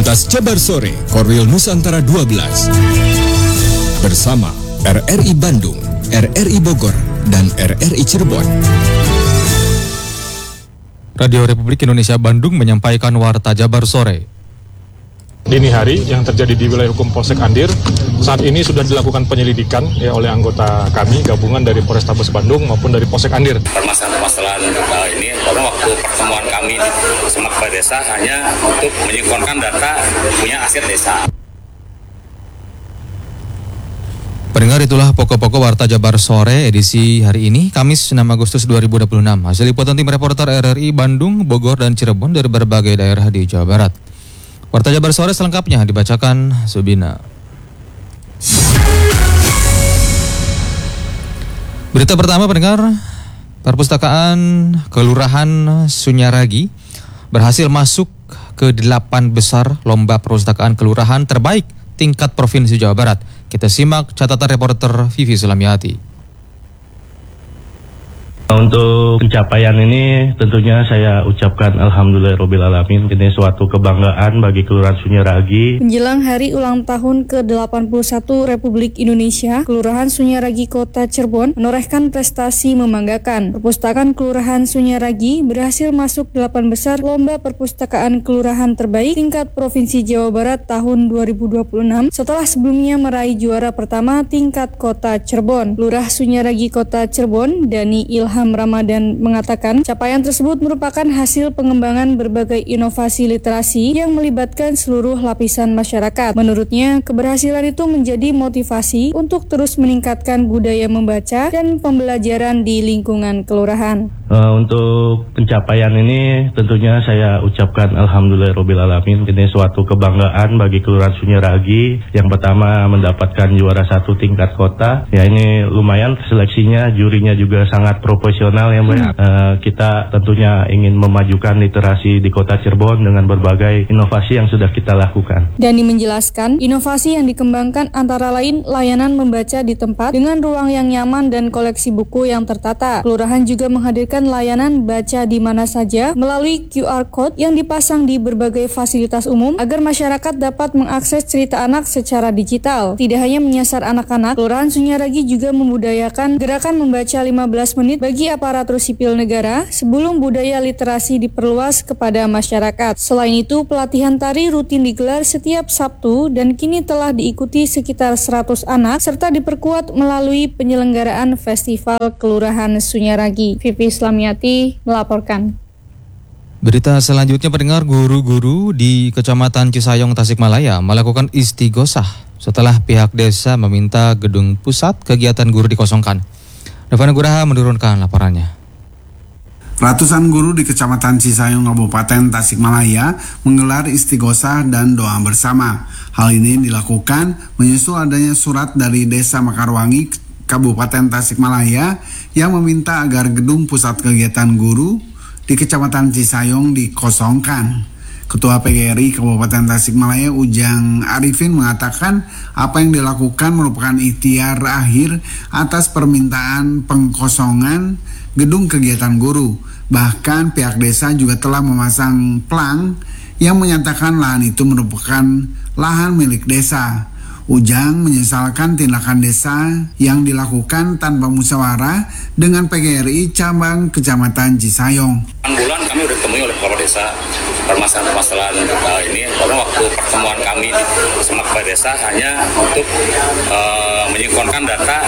Pentas Jabar Sore Korwil Nusantara 12 bersama RRI Bandung, RRI Bogor, dan RRI Cirebon. Radio Republik Indonesia Bandung menyampaikan Warta Jabar Sore. Dini hari yang terjadi di wilayah hukum Polsek Andir, saat ini sudah dilakukan penyelidikan oleh anggota kami gabungan dari Polrestabes Bandung maupun dari Polsek Andir. Permasalahan ini karena waktu pertemuan kami di Semak Desa hanya untuk menyinkronkan data punya aset desa. Pendengar, itulah pokok-pokok Warta Jabar Sore edisi hari ini, Kamis 6 Agustus 2026. Hasil liputan tim reporter RRI Bandung, Bogor, dan Cirebon dari berbagai daerah di Jawa Barat. Warta Jabar Sore selengkapnya dibacakan Subina. Berita pertama, pendengar, Perpustakaan Kelurahan Sunyaragi berhasil masuk ke 8 besar lomba perpustakaan kelurahan terbaik tingkat Provinsi Jawa Barat. Kita simak catatan reporter Vivi Sulamiati. Untuk pencapaian ini tentunya saya ucapkan alhamdulillahirobbilalamin. Ini suatu kebanggaan bagi Kelurahan Sunyaragi. Menjelang hari ulang tahun ke-81 Republik Indonesia, Kelurahan Sunyaragi Kota Cirebon menorehkan prestasi membanggakan. Perpustakaan Kelurahan Sunyaragi berhasil masuk 8 besar lomba perpustakaan kelurahan terbaik tingkat Provinsi Jawa Barat tahun 2026 setelah sebelumnya meraih juara pertama tingkat Kota Cirebon. Lurah Sunyaragi Kota Cirebon, Dani Ilham Ramadan mengatakan capaian tersebut merupakan hasil pengembangan berbagai inovasi literasi yang melibatkan seluruh lapisan masyarakat. Menurutnya, keberhasilan itu menjadi motivasi untuk terus meningkatkan budaya membaca dan pembelajaran di lingkungan kelurahan. Untuk pencapaian ini tentunya saya ucapkan alhamdulillahirobbilalamin. Ini suatu kebanggaan bagi Kelurahan Sunyaragi. Yang pertama mendapatkan juara 1 tingkat kota. Ya, ini lumayan seleksinya, jurinya juga sangat profesional ya Mbak. Kita tentunya ingin memajukan literasi di Kota Cirebon dengan berbagai inovasi yang sudah kita lakukan. Dani menjelaskan, inovasi yang dikembangkan antara lain layanan membaca di tempat dengan ruang yang nyaman dan koleksi buku yang tertata. Kelurahan juga menghadirkan layanan baca di mana saja melalui QR Code yang dipasang di berbagai fasilitas umum agar masyarakat dapat mengakses cerita anak secara digital. Tidak hanya menyasar anak-anak, Kelurahan Sunyaragi juga membudayakan gerakan membaca 15 menit bagi aparatur sipil negara sebelum budaya literasi diperluas kepada masyarakat. Selain itu, pelatihan tari rutin digelar setiap Sabtu dan kini telah diikuti sekitar 100 anak serta diperkuat melalui penyelenggaraan Festival Kelurahan Sunyaragi. Vivi Sulamiati melaporkan. Berita selanjutnya, pendengar, guru-guru di Kecamatan Cisayong, Tasikmalaya melakukan istighosah setelah pihak desa meminta gedung pusat kegiatan guru dikosongkan. Novana Guraha menurunkan laporannya. Ratusan guru di Kecamatan Cisayong, Kabupaten Tasikmalaya menggelar istighosah dan doa bersama. Hal ini dilakukan menyusul adanya surat dari Desa Mekarwangi, Kabupaten Tasikmalaya yang meminta agar gedung pusat kegiatan guru di Kecamatan Cisayong dikosongkan. Ketua PGRI Kabupaten Tasikmalaya Ujang Arifin mengatakan apa yang dilakukan merupakan ikhtiar akhir atas permintaan pengkosongan gedung kegiatan guru. Bahkan pihak desa juga telah memasang plang yang menyatakan lahan itu merupakan lahan milik desa. Ujang menyesalkan tindakan desa yang dilakukan tanpa musyawarah dengan PGRI cabang Kecamatan Cisayong. Bulan kami sudah ditemui oleh kepala desa permasalahan ini karena waktu pertemuan kami di Semak Desa hanya untuk menyinkronkan data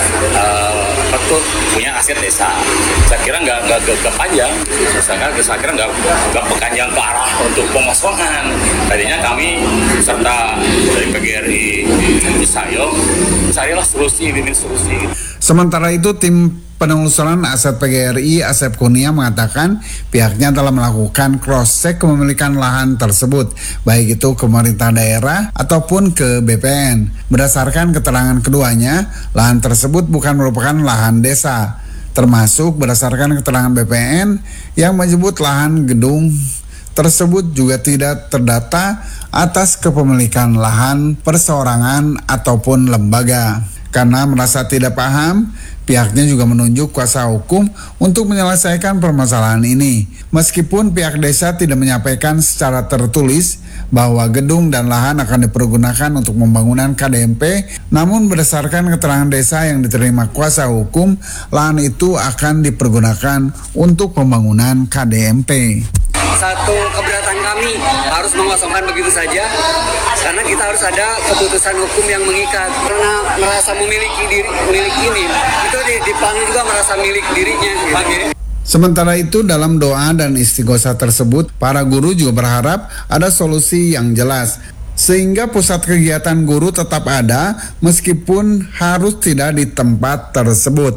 betul punya aset desa. Saya kira nggak panjang, saya kira nggak panjang ke arah untuk pengosongan. Tadinya kami serta dari PGRI Cisayong carilah solusi. Sementara itu, tim penelusuran aset PGRI Asep Kunia mengatakan pihaknya telah melakukan cross-check kepemilikan lahan tersebut, baik itu ke pemerintah daerah ataupun ke BPN. Berdasarkan keterangan keduanya, lahan tersebut bukan merupakan lahan desa, termasuk berdasarkan keterangan BPN yang menyebut lahan gedung tersebut juga tidak terdata atas kepemilikan lahan perseorangan ataupun lembaga. Karena merasa tidak paham, pihaknya juga menunjuk kuasa hukum untuk menyelesaikan permasalahan ini. Meskipun pihak desa tidak menyampaikan secara tertulis bahwa gedung dan lahan akan dipergunakan untuk pembangunan KDMP, namun berdasarkan keterangan desa yang diterima kuasa hukum, lahan itu akan dipergunakan untuk pembangunan KDMP. Satu keberatan kami harus mengosongkan begitu saja karena kita harus ada keputusan hukum yang mengikat. Karena merasa memiliki ini itu di PAN juga merasa milik dirinya. Sementara itu dalam doa dan istighosah tersebut, para guru juga berharap ada solusi yang jelas sehingga pusat kegiatan guru tetap ada meskipun harus tidak di tempat tersebut.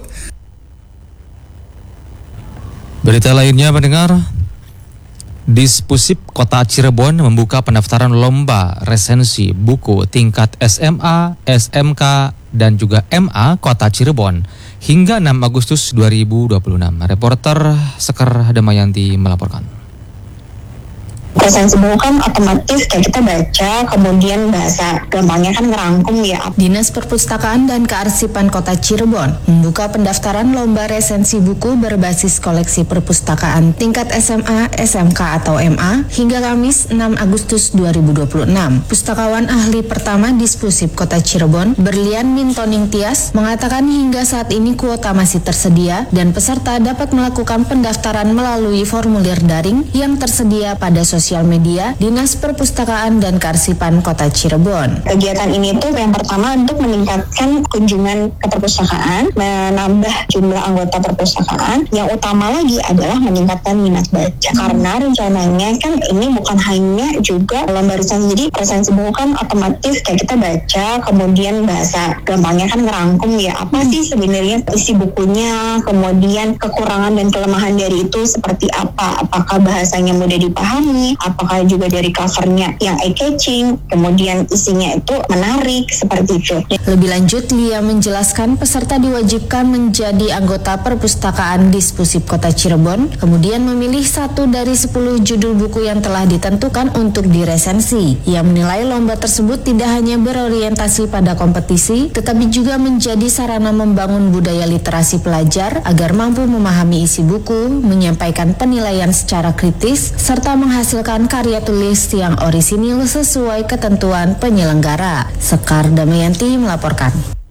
Berita lainnya pendengar, Dispusip Kota Cirebon membuka pendaftaran lomba resensi buku tingkat SMA, SMK, dan juga MA Kota Cirebon hingga 6 Agustus 2026. Reporter Sekar Damayanti melaporkan. Resensi buku kan otomatis kayak kita baca, kemudian bahasa gampangnya kan ngerangkum ya. Dinas Perpustakaan dan Kearsipan Kota Cirebon membuka pendaftaran lomba resensi buku berbasis koleksi perpustakaan tingkat SMA, SMK atau MA hingga Kamis 6 Agustus 2026. Pustakawan ahli pertama Dispusip Kota Cirebon, Berlian Mintoning Tias, mengatakan hingga saat ini kuota masih tersedia dan peserta dapat melakukan pendaftaran melalui formulir daring yang tersedia pada sosial media Dinas Perpustakaan dan Kearsipan Kota Cirebon. Kegiatan ini tuh yang pertama untuk meningkatkan kunjungan ke perpustakaan, menambah jumlah anggota perpustakaan. Yang utama lagi adalah meningkatkan minat baca. Karena rencananya kan ini bukan hanya juga lomba resensi, jadi resensi buku kan otomatis kayak kita baca, kemudian bahasa gampangnya kan ngerangkum ya apa sih sebenarnya isi bukunya, kemudian kekurangan dan kelemahan dari itu seperti apa, apakah bahasanya mudah dipahami, apakah juga dari covernya yang eye-catching, kemudian isinya itu menarik, seperti itu. Lebih lanjut, Lia menjelaskan peserta diwajibkan menjadi anggota perpustakaan Dispusip Kota Cirebon, kemudian memilih 1 dari 10 judul buku yang telah ditentukan untuk diresensi. Ia menilai lomba tersebut tidak hanya berorientasi pada kompetisi, tetapi juga menjadi sarana membangun budaya literasi pelajar agar mampu memahami isi buku, menyampaikan penilaian secara kritis, serta menghasilkan karya tulis yang orisinil sesuai ketentuan penyelenggara. Sekar Damayanti melaporkan.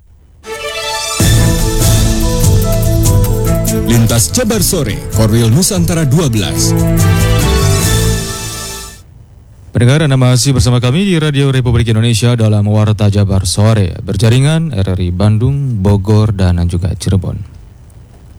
Lintas Jabar Sore, Korwil Nusantara 12. Pendengar, Anda masih bersama kami di Radio Republik Indonesia dalam Warta Jabar Sore, berjaringan RRI Bandung, Bogor, dan juga Cirebon.